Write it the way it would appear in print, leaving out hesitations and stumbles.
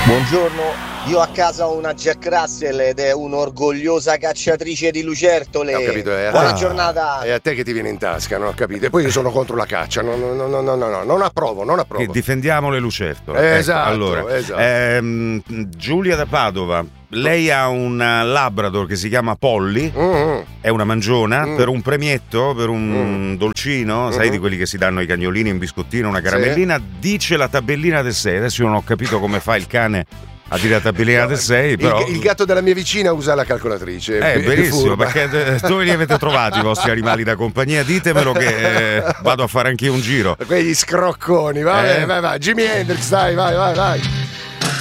Buongiorno, io a casa ho una Jack Russell ed è un'orgogliosa cacciatrice di lucertole. Ho capito, Buona giornata. È a te che ti viene in tasca, non ho capito. E poi io sono contro la caccia, no, non approvo. Che difendiamo le lucertole. Esatto, allora, esatto. Giulia da Padova. Lei ha un Labrador che si chiama Polly, è una mangiona, per un premietto, per un dolcino, sai, di quelli che si danno ai cagnolini, un biscottino, una caramellina, dice la tabellina del 6. Adesso io non ho capito come fa il cane a dire la tabellina del 6, però il gatto della mia vicina usa la calcolatrice. Benissimo, perché dove li avete trovati i vostri animali da compagnia? Ditemelo che vado a fare anche io un giro. Quegli scrocconi, vai, Jimi Hendrix, dai, vai.